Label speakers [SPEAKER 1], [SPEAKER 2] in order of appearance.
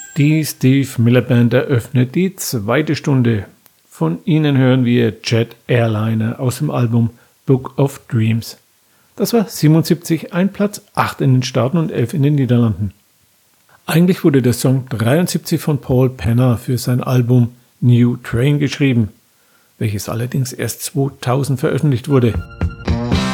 [SPEAKER 1] Die Steve Miller Band eröffnet die zweite Stunde. Von ihnen hören wir Jet Airliner aus dem Album Book of Dreams. Das war 77, ein Platz 8 in den Staaten und 11 in den Niederlanden. Eigentlich wurde der Song 73 von Paul Penner für sein Album New Train geschrieben, welches allerdings erst 2000 veröffentlicht wurde.